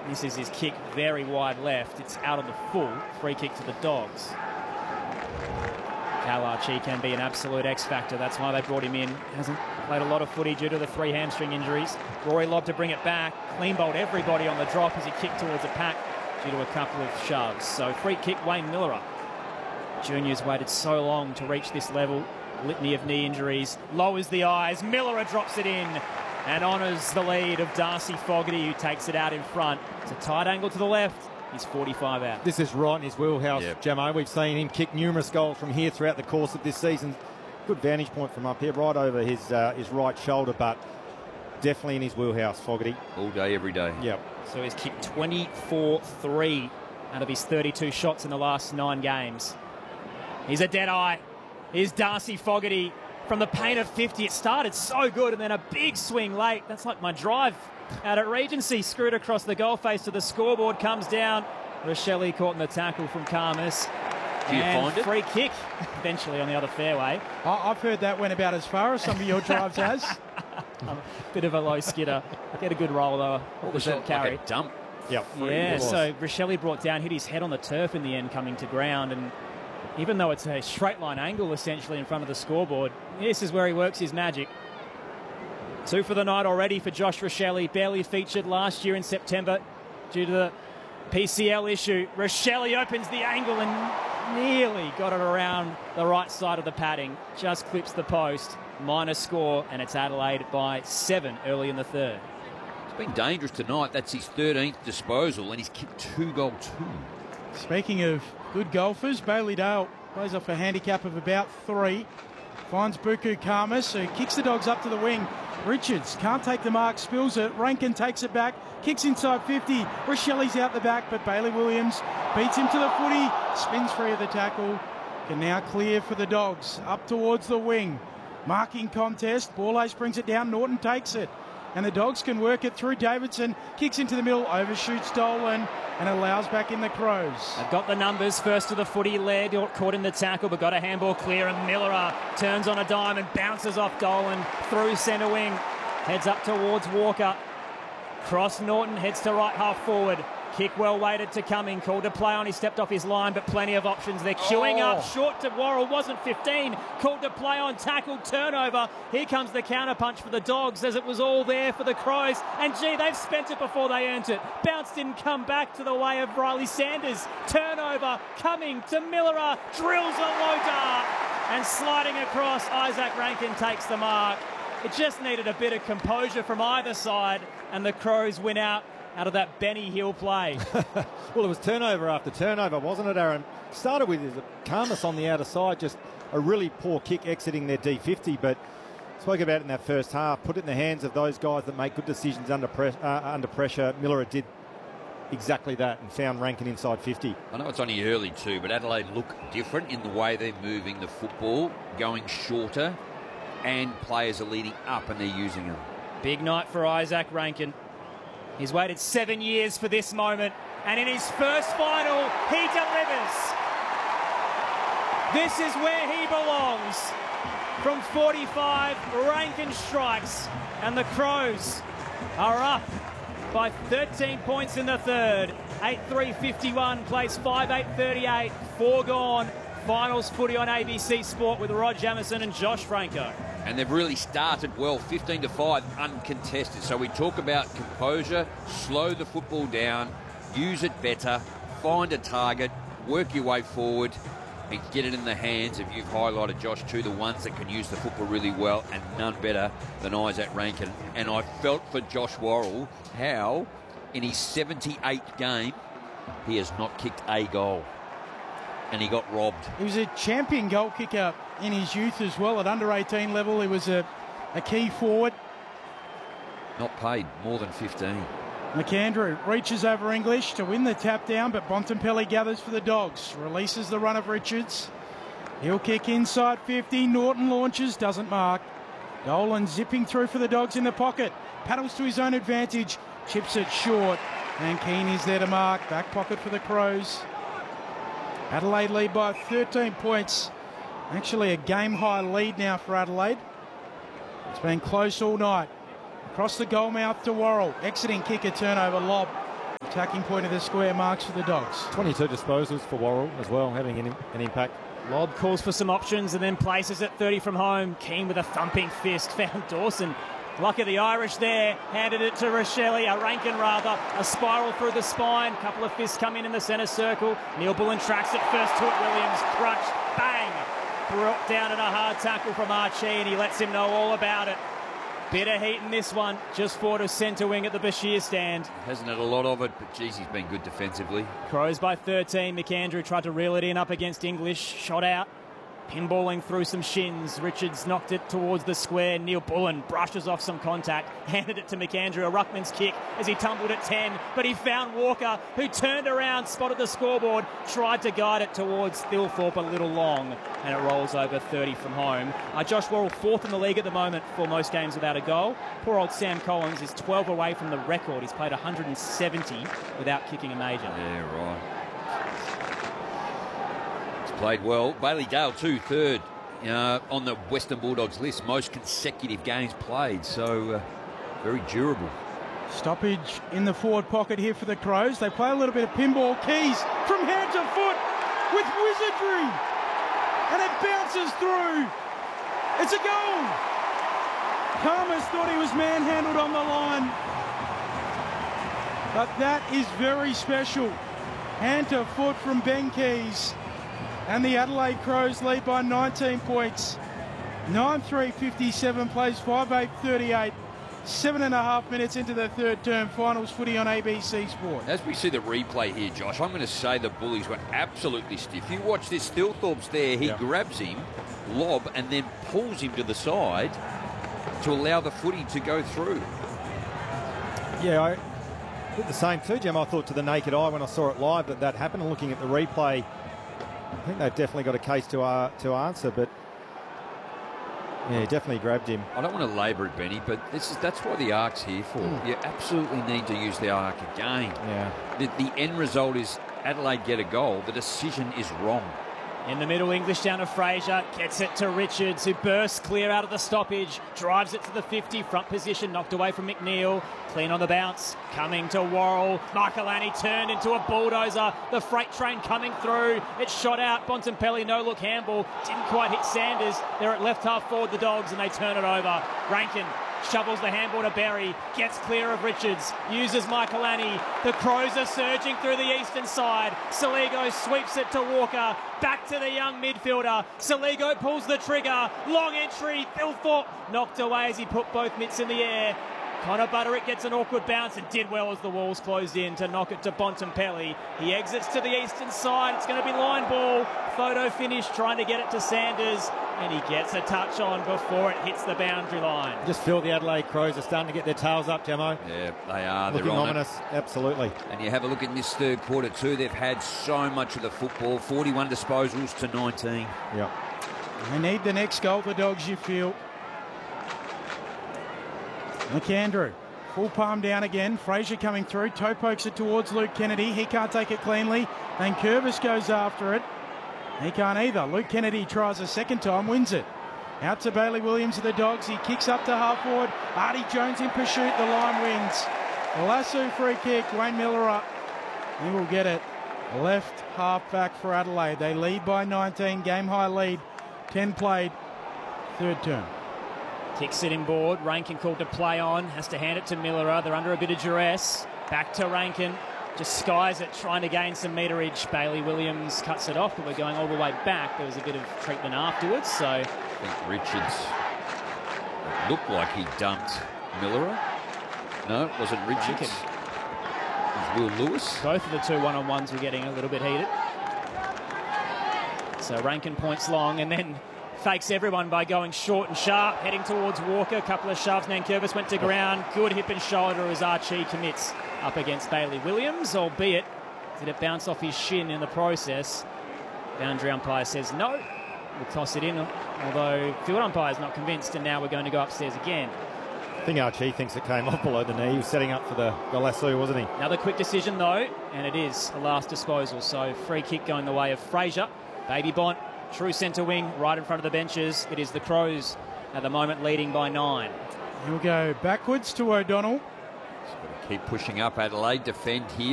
Misses his kick very wide left. It's out of the full. Free kick to the Dogs. Kalachi can be an absolute X-factor. That's why they brought him in. Hasn't played a lot of footy due to the 3 hamstring injuries. Rory Lobb to bring it back. Clean bowled everybody on the drop as he kicked towards a pack due to a couple of shoves. So free kick, Wayne Miller. Junior's waited so long to reach this level. Litany of knee injuries. Lowers the eyes. Miller drops it in and honours the lead of Darcy Fogarty, who takes it out in front. It's a tight angle to the left. He's 45 out. This is right in his wheelhouse, Yep. Jamo. We've seen him kick numerous goals from here throughout the course of this season. Good vantage point from up here, right over his right shoulder, but definitely in his wheelhouse, Fogarty. All day, every day. Yep. So he's kicked 24-3 out of his 32 shots in the last 9 games. He's a dead eye. Here's Darcy Fogarty from the paint of 50. It started so good and then a big swing late. That's like my drive out at Regency. Screwed across the goal face to the scoreboard. Comes down. Rochelle caught in the tackle from Karmas. Do you and find it? free kick eventually on the other fairway. I've heard that went about as far as some of your drives has. Bit of a low skidder. Get a good roll though. What The was short that? carry. Like a dump? Yep. Yeah, It was. so Rochelle brought down, hit his head on the turf in the end coming to ground, and even though it's a straight line angle essentially in front of the scoreboard, this is where he works his magic. 2 for the night already for Josh Rochelle. Barely featured last year in September due to the PCL issue. Rochelle opens the angle and nearly got it around the right side of the padding. Just clips the post. Minor score, and it's Adelaide by 7 early in the third. It's been dangerous tonight. That's his 13th disposal, and he's kicked 2 goals too. Speaking of good golfers, Bailey Dale plays off a handicap of about 3. Finds Buku Karmas, who kicks the Dogs up to the wing. Richards can't take the mark, spills it. Rankin takes it back, kicks inside 50. Rochelle's out the back, but Bailey Williams beats him to the footy. Spins free of the tackle. Can now clear for the Dogs. Up towards the wing. Marking contest. Borlase brings it down. Norton takes it. And the Dogs can work it through. Davidson kicks into the middle, overshoots Dolan, and allows back in the Crows. They've got the numbers. First to the footy, led, caught in the tackle, but got a handball clear, and Miller turns on a dime and bounces off Dolan through centre wing. Heads up towards Walker. Cross Norton, heads to right half forward. Kick well weighted to Cumming, called to play on. He stepped off his line, but plenty of options. They're queuing up, short to Worrell, wasn't 15. Called to play on, tackled, turnover. Here comes the counter punch for the Dogs, as it was all there for the Crows. And gee, they've spent it before they earned it. Bounce didn't come back to the way of Riley Sanders. Turnover, Cumming to Miller, drills a low dart. And sliding across, Isaac Rankin takes the mark. It just needed a bit of composure from either side, and the Crows win out of that Benny Hill play. Well, it was turnover after turnover, wasn't it, Aaron? Started with Karmas on the outer side, just a really poor kick exiting their D50, but spoke about it in that first half. Put it in the hands of those guys that make good decisions under pressure. Miller did exactly that and found Rankin inside 50. I know it's only early too, but Adelaide look different in the way they're moving the football, going shorter, and players are leading up and they're using them. Big night for Isaac Rankin. He's waited 7 years for this moment, and in his first final, he delivers. This is where he belongs. From 45, Rankin strikes, and the Crows are up by 13 points in the third. 8-3-51, plays 5-8-38, 4 gone. Finals footy on ABC Sport with Rod Jamieson and Josh Franco. And they've really started well, 15-5, uncontested. So we talk about composure, slow the football down, use it better, find a target, work your way forward, and get it in the hands of, you've highlighted, Josh, too, the ones that can use the football really well, and none better than Isaac Rankin. And I felt for Josh Worrell how, in his 78th game, he has not kicked a goal. And he got robbed. He was a champion goal kicker in his youth as well. At under 18 level, he was a key forward. Not paid more than 15. McAndrew reaches over English to win the tap down, but Bontempelli gathers for the Dogs. Releases the run of Richards. He'll kick inside 50. Norton launches, doesn't mark. Dolan zipping through for the Dogs in the pocket. Paddles to his own advantage. Chips it short. And Keane is there to mark. Back pocket for the Crows. Adelaide lead by 13 points. Actually a game-high lead now for Adelaide. It's been close all night. Across the goal mouth to Worrell. Exiting kicker, turnover, lob. attacking point of the square marks for the Dogs. 22 disposals for Worrell as well, having an impact. Lob calls for some options and then places it 30 from home. Keane with a thumping fist found Dawson. Luck of the Irish there, handed it to Rankin rather, a spiral through the spine, couple of fists come in the centre circle. Neil Bullen tracks it first to it, Williams, crunch, bang! Brought down at a hard tackle from Archie and he lets him know all about it. Bit of heat in this one, just forward to centre wing at the Bashir stand. Hasn't had a lot of it, but geez, he's been good defensively. Crows by 13, McAndrew tried to reel it in up against English, shot out. Pinballing through some shins. Richards knocked it towards the square. Neil Bullen brushes off some contact. Handed it to McAndrew. A ruckman's kick as he tumbled at 10. But he found Walker, who turned around, spotted the scoreboard, tried to guide it towards Thilthorpe a little long. And it rolls over 30 from home. Josh Worrell, fourth in the league at the moment for most games without a goal. Poor old Sam Collins is 12 away from the record. He's played 170 without kicking a major. Yeah, right. Played well. Bailey Dale too, third on the Western Bulldogs list, most consecutive games played, so very durable. Stoppage in the forward pocket here for the Crows. They play a little bit of pinball. Keys from hand to foot with wizardry, and it bounces through. It's a goal. Khamis thought he was manhandled on the line, but that is very special. Hand to foot from Ben Keys. And the Adelaide Crows lead by 19 points. 9-3-57 plays 5-8-38. 7.5 minutes into the third term. Finals footy on ABC Sport. As we see the replay here, Josh, I'm going to say the Bullies were absolutely stiff. You watch this, Thilthorpe's there. He grabs him, lob, and then pulls him to the side to allow the footy to go through. Yeah, I did the same too, Jim. I thought to the naked eye when I saw it live that happened. And looking at the replay, I think they've definitely got a case to answer, but yeah, he definitely grabbed him. I don't want to labour it, Benny, but that's what the ARC's here for. You absolutely need to use the ARC again. Yeah. The end result is Adelaide get a goal. The decision is wrong. In the middle, English down to Fraser, gets it to Richards, who bursts clear out of the stoppage, drives it to the 50, front position, knocked away from McNeil, clean on the bounce, coming to Worrell, Marcolani turned into a bulldozer, the freight train coming through, it's shot out, Bontempelli, no look handball, didn't quite hit Sanders, they're at left half forward, the Dogs, and they turn it over. Rankin shovels the handball to Berry, gets clear of Richards, uses Marcolani. The Crows are surging through the eastern side. Saligo sweeps it to Walker, back to the young midfielder. Saligo pulls the trigger, long entry, Thilthorpe knocked away as he put both mitts in the air. Connor Butterick gets an awkward bounce and did well as the walls closed in to knock it to Bontempelli. He exits to the eastern side. It's going to be line ball. Photo finish trying to get it to Sanders, and he gets a touch on before it hits the boundary line. Just feel the Adelaide Crows are starting to get their tails up, Jamo. Yeah, they are. Looking They're on ominous, absolutely. And you have a look in this third quarter too. They've had so much of the football, 41 disposals to 19. Yeah. They need the next goal, the Dogs, you feel. McAndrew, full palm down again. Fraser coming through. Toe pokes it towards Luke Kennedy. He can't take it cleanly. Then Curvis goes after it. He can't either. Luke Kennedy tries a second time, wins it. Out to Bailey Williams of the Dogs. He kicks up to half forward. Artie Jones in pursuit. The line wins. Lasso free kick. Wayne Miller up. He will get it. Left half back for Adelaide. They lead by 19. Game high lead. 10 played. Third term. Kicks it inboard. Rankin called to play on. Has to hand it to Miller. They're under a bit of duress. Back to Rankin. Just skies it, trying to gain some meterage. Bailey Williams cuts it off, but we're going all the way back. There was a bit of treatment afterwards, so... I think Richards looked like he dumped Miller. No, it wasn't Richards. It was Will Lewis. Both of the two one-on-ones were getting a little bit heated. So Rankin points long and then fakes everyone by going short and sharp, heading towards Walker. A couple of shoves. Nankervis went to ground. Good hip and shoulder as Archie commits up against Bailey Williams, albeit did it bounce off his shin in the process. Boundary umpire says no. We'll toss it in, although field umpire is not convinced, and now we're going to go upstairs again. I think Archie thinks it came off below the knee. He was setting up for the lasso, wasn't he? Another quick decision, though, and it is the last disposal. So free kick going the way of Fraser. Baby Bont, true centre wing, right in front of the benches. It is the Crows at the moment leading by 9. He'll go backwards to O'Donnell. Just got to keep pushing up. Adelaide defend here.